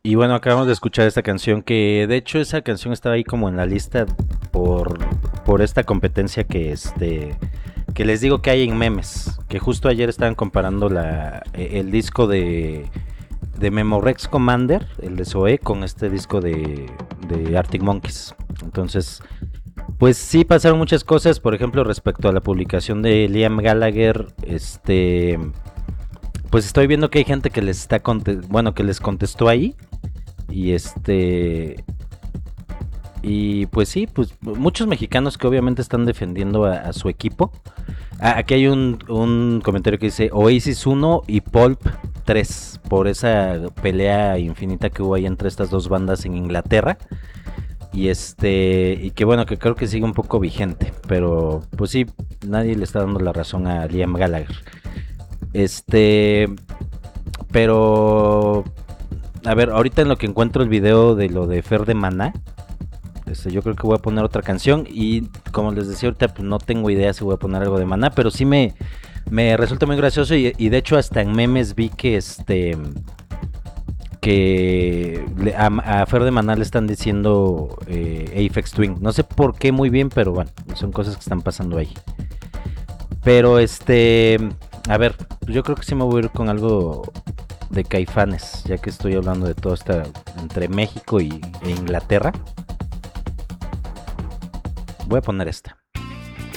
Y bueno, acabamos de escuchar esta canción que de hecho esa canción estaba ahí como en la lista por, por esta competencia que les digo que hay en memes, que justo ayer estaban comparando el disco de Memorex Commander, el de Zoé, con este disco de Arctic Monkeys. Entonces, pues sí pasaron muchas cosas, por ejemplo, respecto a la publicación de Liam Gallagher, pues estoy viendo que hay gente que les bueno, que les contestó ahí y y pues sí, pues muchos mexicanos que obviamente están defendiendo a su equipo. Aquí hay un comentario que dice Oasis 1 y Pulp 3 por esa pelea infinita que hubo ahí entre estas dos bandas en Inglaterra. Y que bueno, que creo que sigue un poco vigente, pero pues sí, nadie le está dando la razón a Liam Gallagher. Este, pero a ver, ahorita en lo que encuentro el video de lo de Fer de Maná, yo creo que voy a poner otra canción y como les decía ahorita, pues no tengo idea si voy a poner algo de Maná, pero sí me resulta muy gracioso y de hecho hasta en memes vi que a Fer de Maná le están diciendo Aphex Twin. No sé por qué muy bien, pero bueno, son cosas que están pasando ahí. Pero a ver, yo creo que sí me voy a ir con algo de Caifanes, ya que estoy hablando de todo esta entre México e Inglaterra. Voy a poner esta.